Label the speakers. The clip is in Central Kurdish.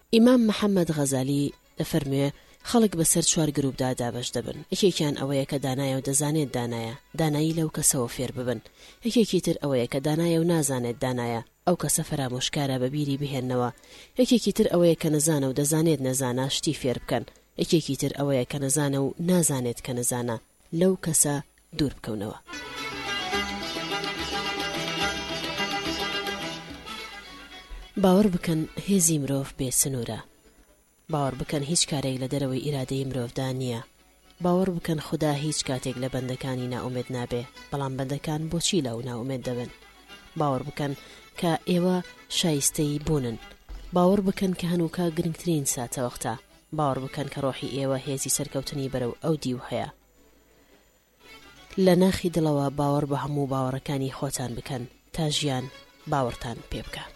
Speaker 1: ئیمام محەممەد غەزالی دەفەرموێ خەڵک بەسەر 4 گروپدا دابەش دەبن. یەکێکیان ئەوەیە کە دانایە و دەزانێت دانایە، دانایی لەو کەسەوە فێر ببن. یەکێکی تر ئەوەیە کە دانایە و نازانێت دانایە، ئەو کەسە فەرامۆشکارە بە بیری بهێننەوە. یەکێکی تر ئەوەیە کە نەزانە و دەزانێت نەزانە شتی فێر بکەن. یەکێکی تر ئەوەیە کە نەزانە و نازانێت کە نەزانە، لەو کەسە دوور بکەونەوە. باوەڕ بکەن هێزی مرۆڤ بێ سنوورە. باوەڕ بکەن هیچ کارێک لە دەرەوەی ئیرادەی مرۆڤدا نییە. باوەڕ بکەن خوددا هیچ کاتێک لە بەندەکانی ناومێد نابێ، بەڵام بەندەکان بۆچی لەو ناومێد دەبن؟ باوەڕ بکەن کە ئێوە شایستەی بوونن. باوەڕ بکەن کە هەنووکە گرنگترین ساتە وەختە. باوەڕ بکەن کە ڕۆحی ئێوە هێزی سەرکەوتنی بەرەو ئەو دیو هەیە. لە ناخی دڵەوە باوەڕ بە هەموو باوەڕەکانی خۆتان بکەن تا ژیان باوەڕتان پێ بکە.